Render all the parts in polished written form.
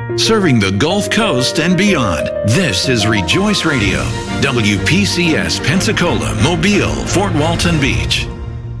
Serving the Gulf Coast and beyond, this is Rejoice Radio, WPCS Pensacola, Mobile, Fort Walton Beach.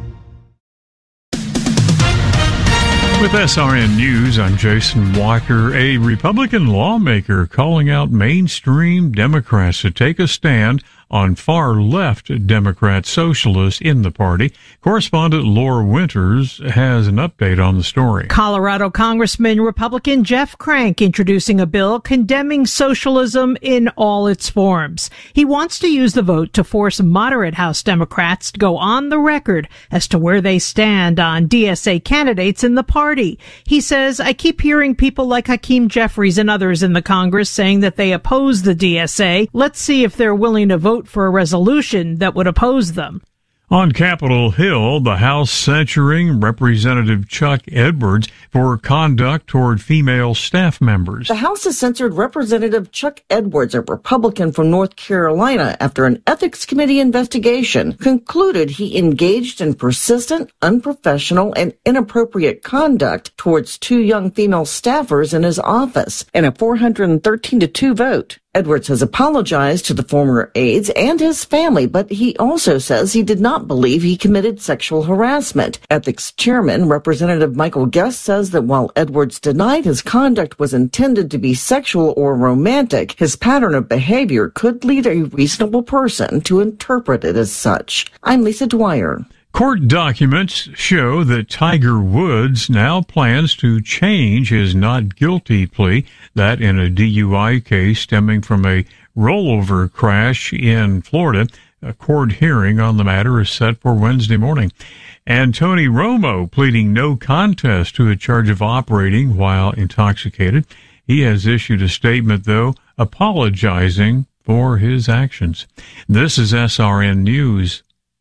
With SRN News, I'm Jason Walker. A Republican lawmaker calling out mainstream Democrats to take a stand on far-left Democrat socialists in the party. Correspondent Laura Winters has an update on the story. Colorado Congressman Republican Jeff Crank introducing a bill condemning socialism in all its forms. He wants to use the vote to force moderate House Democrats to go on the record as to where they stand on DSA candidates in the party. He says, I keep hearing people like Hakeem Jeffries and others in the Congress saying that they oppose the DSA. Let's see if they're willing to vote for a resolution that would oppose them. On Capitol Hill, the House censuring Representative Chuck Edwards for conduct toward female staff members. The House has censored Representative Chuck Edwards, a Republican from North Carolina, after an Ethics Committee investigation concluded he engaged in persistent, unprofessional, and inappropriate conduct towards two young female staffers in his office in a 413-2 vote. Edwards has apologized to the former aides and his family, but he also says he did not believe he committed sexual harassment. Ethics Chairman Representative Michael Guest says that while Edwards denied his conduct was intended to be sexual or romantic, his pattern of behavior could lead a reasonable person to interpret it as such. I'm Lisa Dwyer. Court documents show that Tiger Woods now plans to change his not guilty plea, that in a DUI case stemming from a rollover crash in Florida. A court hearing on the matter is set for Wednesday morning. And Tony Romo pleading no contest to a charge of operating while intoxicated. He has issued a statement, though, apologizing for his actions. This is SRN News.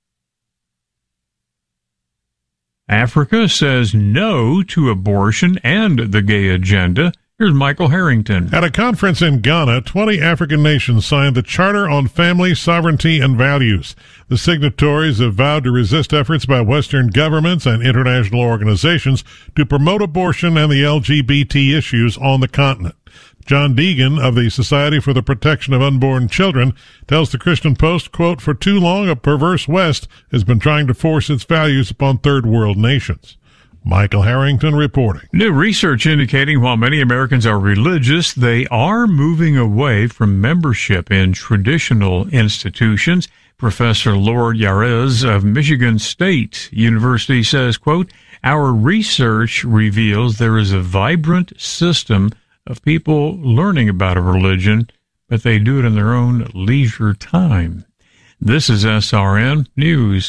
Africa says no to abortion and the gay agenda. Here's Michael Harrington. At a conference in Ghana, 20 African nations signed the Charter on Family, Sovereignty, and Values. The signatories have vowed to resist efforts by Western governments and international organizations to promote abortion and the LGBT issues on the continent. John Deegan of the Society for the Protection of Unborn Children tells the Christian Post, quote, for too long a perverse West has been trying to force its values upon third world nations. Michael Harrington reporting. New research indicating while many Americans are religious, they are moving away from membership in traditional institutions. Professor Lord Yarez of Michigan State University says, quote, our research reveals there is a vibrant system of people learning about a religion, but they do it in their own leisure time. This is SRN News.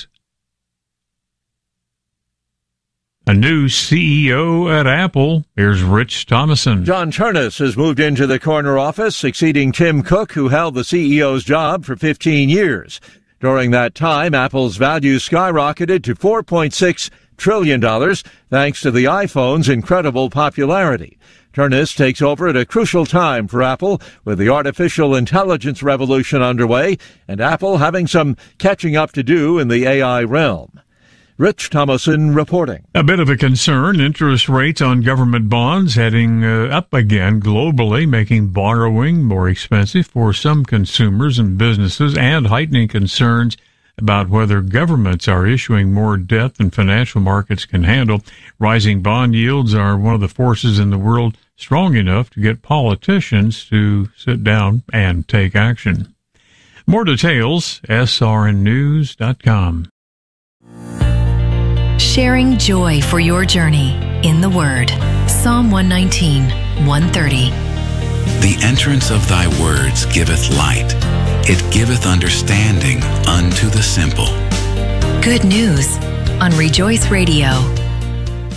A new CEO at Apple. Here's Rich Thomason. John Ternus has moved into the corner office, succeeding Tim Cook, who held the CEO's job for 15 years. During that time, Apple's value skyrocketed to $4.6 trillion, thanks to the iPhone's incredible popularity. Ternus takes over at a crucial time for Apple, with the artificial intelligence revolution underway, and Apple having some catching up to do in the AI realm. Rich Thomason reporting. A bit of a concern, interest rates on government bonds heading up again globally, making borrowing more expensive for some consumers and businesses, and heightening concerns about whether governments are issuing more debt than financial markets can handle. Rising bond yields are one of the forces in the world strong enough to get politicians to sit down and take action. More details, srnnews.com. Sharing joy for your journey in the Word. Psalm 119, 130. The entrance of thy words giveth light. It giveth understanding unto the simple. Good news on Rejoice Radio.